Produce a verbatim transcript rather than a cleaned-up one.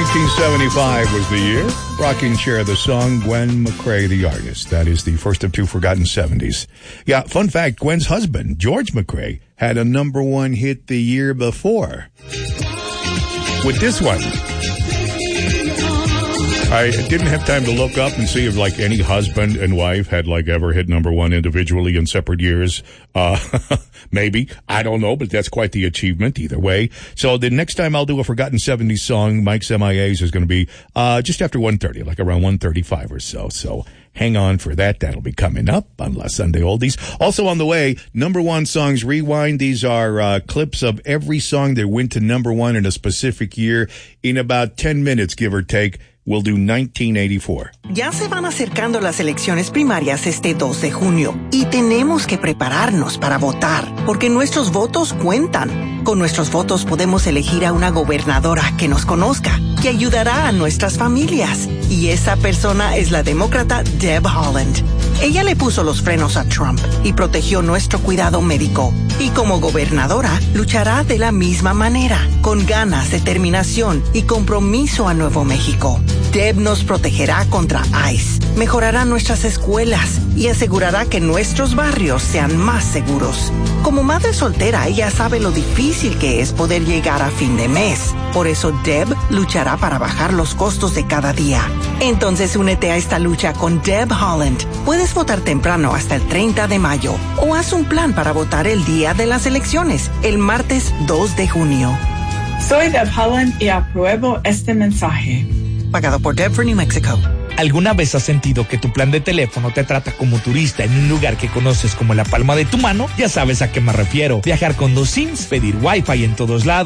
nineteen seventy-five was the year. Rocking Chair, the song, Gwen McCrae, the artist. That is the first of two forgotten seventies. Yeah, fun fact, Gwen's husband, George McCrae, had a number one hit the year before with this one. I didn't have time to look up and see if, like, any husband and wife had, like, ever hit number one individually in separate years. Uh, maybe. I don't know, but that's quite the achievement either way. So the next time I'll do a Forgotten seventies song, Mike's M I As, is going to be uh just after one thirty, like around one thirty-five or so. So hang on for that. That'll be coming up on La Sunday Oldies. Also on the way, number one songs rewind. These are uh clips of every song that went to number one in a specific year. In about ten minutes, give or take, we'll do nineteen eighty-four. Ya se van acercando las elecciones primarias este dos de junio y tenemos que prepararnos para votar, porque nuestros votos cuentan. Con nuestros votos podemos elegir a una gobernadora que nos conozca, que ayudará a nuestras familias. Y esa persona es la demócrata Deb Haaland. Ella le puso los frenos a Trump y protegió nuestro cuidado médico. Y como gobernadora, luchará de la misma manera, con ganas, determinación y compromiso a Nuevo México. Deb nos protegerá contra ICE, mejorará nuestras escuelas y asegurará que nuestros barrios sean más seguros. Como madre soltera, ella sabe lo difícil que es poder llegar a fin de mes. Por eso Deb luchará para bajar los costos de cada día. Entonces únete a esta lucha con Deb Haaland. Puedes votar temprano hasta el treinta de mayo o haz un plan para votar el día de las elecciones, el martes dos de junio. Soy Deb Haaland y apruebo este mensaje. Pagado por Deb for New Mexico. ¿Alguna vez has sentido que tu plan de teléfono te trata como turista en un lugar que conoces como la palma de tu mano? Ya sabes a qué me refiero. Viajar con dos SIMs, pedir Wi-Fi en todos lados.